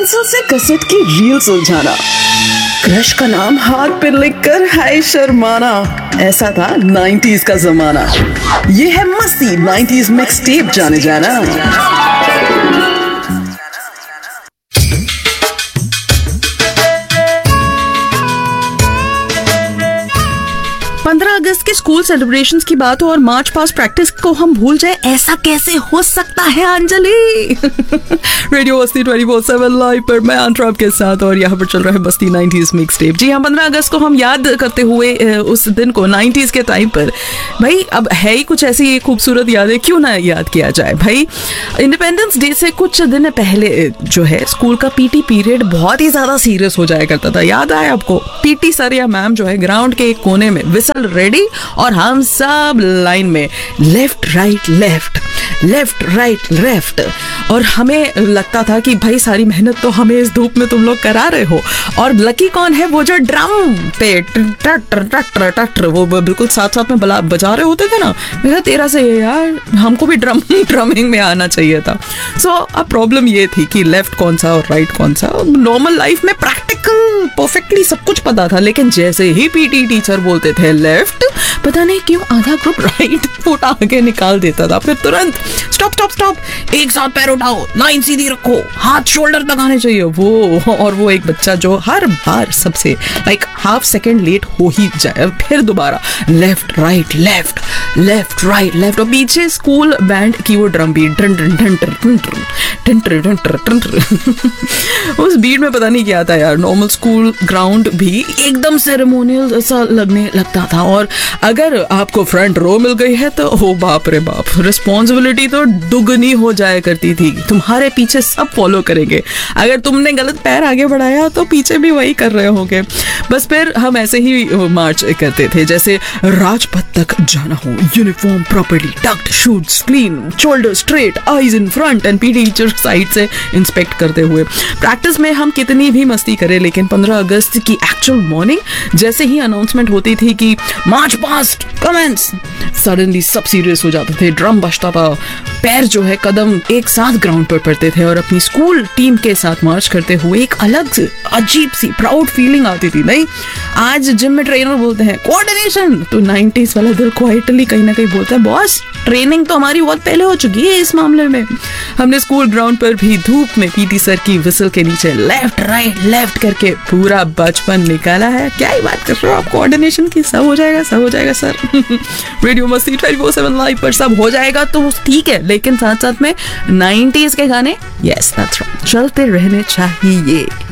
Pencil से cassette की reel सुलझाना, क्रश का नाम हाथ पे लिखकर हाय शर्माना, ऐसा था 90s का जमाना। ये है मस्ती 90s मिक्स टेप जाने जाना। 15 अगस्त के स्कूल सेलिब्रेशंस की बात हो और मार्च पास्ट प्रैक्टिस को हम भूल जाए, ऐसा कैसे हो सकता है अंजलि? रेडियो मस्ती 24/7 लाइव पर मैं अंतरा के साथ और यहाँ पर चल रहा है मस्ती 90s मिक्स टेप। जी हाँ, 15 अगस्त को हम याद करते हुए उस दिन को 90s के टाइम पर, भाई अब है ही कुछ ऐसी खूबसूरत यादें, क्यों ना याद किया जाए। भाई इंडिपेंडेंस डे से कुछ दिन पहले जो है स्कूल का पीटी पीरियड बहुत ही ज्यादा सीरियस हो जाया करता था। याद आया आपको? पीटी सर या मैम जो है ग्राउंड के एक कोने में विसल रेडी और हम सब लाइन में left right left, left right left, और हमें लगता था कि भाई सारी मेहनत तो हमें इस धूप में तुम लोग करा रहे हो, और लकी कौन है वो जो ड्रम पे ट्रैक्टर वो बिल्कुल साथ साथ में बजा रहे होते थे ना। मेरा तेरा से यार हमको भी ड्रमिंग में आना चाहिए था। सो अब प्रॉब्लम ये थी कि लेफ्ट कौन सा और राइट कौन सा। नॉर्मल लाइफ में प्रैक्टिकल परफेक्टली सब कुछ पता था, लेकिन जैसे ही पीटी टीचर बोलते थे लेफ्ट, पता नहीं क्यों आधा ग्रुप राइट फुट आगे निकाल देता था। फिर तुरंत स्टॉप स्टॉप स्टॉप, एक साथ पैर उठाओ, लाइन सीधी रखो, हाथ शोल्डर तक आने चाहिए। वो एक बच्चा जो हर बार सबसे लाइक हाफ सेकेंड लेट हो ही जाए, फिर दोबारा left right left, left right left, और पीछे स्कूल बैंड की वो ड्रम बीट उस बीट में पता नहीं क्या था यार। नॉर्मल स्कूल ग्राउंड भी एकदम सेरेमोनियल जैसा लगने लगता था, और अगर आपको फ्रंट रो मिल गई है तो हो बाप रे बाप, रिस्पॉन्सिबिलिटी तो दुगनी हो जाया करती थी। तुम्हारे पीछे सब फॉलो करेंगे, अगर तुमने गलत पैर आगे बढ़ाया तो पीछे भी वही कर रहे होंगे। बस फिर हम ऐसे ही मार्च करते थे जैसे राजपथ तक जाना हो, uniform properly talked, shoes clean, shoulder straight, eyes in front, and PT teacher side से इंस्पेक्ट करते हुए। प्रैक्टिस में हम कितनी भी मस्ती करें, लेकिन 15 अगस्त की एक्चुअल मॉर्निंग जैसे ही अनाउंसमेंट होती थी कि मार्च पास्ट कमेंस, सडनली सब सीरियस हो जाते थे, ड्रम बजता था, पैर जो है कदम एक साथ ग्राउंड पर पड़ते थे, और अपनी स्कूल टीम के साथ मार्च करते हुए एक अलग अजीब सी प्राउड फीलिंग आती थी। नहीं, आज जिम में ट्रेनर बोलते हैं कोऑर्डिनेशन, तो 90s वाला दिल क्वाइटली कहीं ना कहीं बोलता है बॉस ट्रेनिंग तो हमारी बहुत पहले हो चुकी है इस मामले में। हमने स्कूल ग्राउंड पर भी धूप में पीटी सर की विसल के नीचे लेफ्ट राइट लेफ्ट करके पूरा बचपन निकाला है। क्या ही बात कर रहे हो आप कोऑर्डिनेशन की? सब हो जाएगा सर। रेडियो मस्ती 24/7 लाइव पर सब हो जाएगा तो ठीक है, लेकिन साथ साथ में 90s के गाने, यस दैट्स राइट, चलते रहने चाहिए।